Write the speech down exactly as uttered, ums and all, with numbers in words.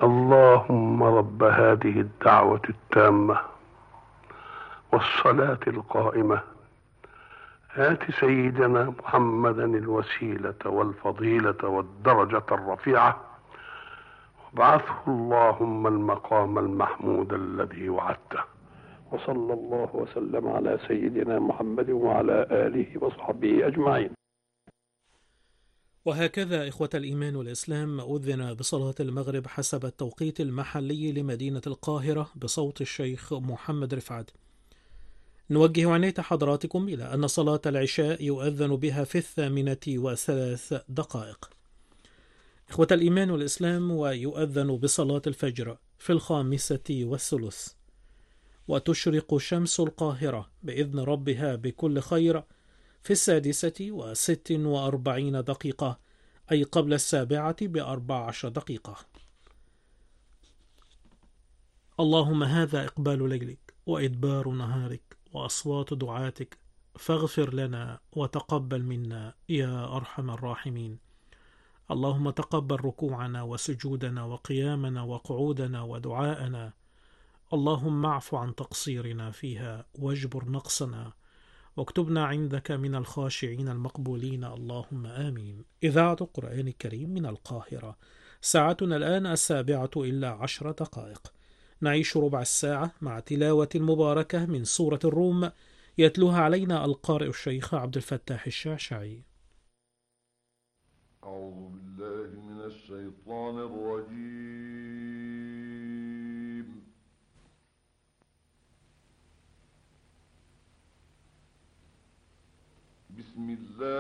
اللهم رب هذه الدعوة التامة والصلاة القائمة، آت سيدنا محمدا الوسيلة والفضيلة والدرجة الرفيعة، وابعثه اللهم المقام المحمود الذي وعدته. وصلى الله وسلم على سيدنا محمد وعلى آله وصحبه أجمعين. وهكذا إخوة الإيمان والإسلام أذن بصلاة المغرب حسب التوقيت المحلي لمدينة القاهرة بصوت الشيخ محمد رفعت. نوجه عناية حضراتكم إلى أن صلاة العشاء يؤذن بها في الثامنة وثلاث دقائق. إخوة الإيمان والإسلام، ويؤذن بصلاة الفجر في الخامسة والثلث، وتشرق شمس القاهرة بإذن ربها بكل خير في السادسة وست وأربعين دقيقة، أي قبل السابعة بأربع عشر دقيقة. اللهم هذا إقبال ليلك وإدبار نهارك وأصوات دعاتك، فاغفر لنا وتقبل منا يا أرحم الراحمين. اللهم تقبل ركوعنا وسجودنا وقيامنا وقعودنا ودعاءنا. اللهم اعف عن تقصيرنا فيها واجبر نقصنا، واكتبنا عندك من الخاشعين المقبولين، اللهم آمين. إذاعة القرآن الكريم من القاهرة، ساعتنا الآن السابعة إلا عشر دقائق. نعيش ربع الساعة مع تلاوة مباركة من سورة الروم، يتلوها علينا القارئ الشيخ عبد الفتاح الشعشعي. أعوذ بالله من الشيطان الرجيم. بسم الله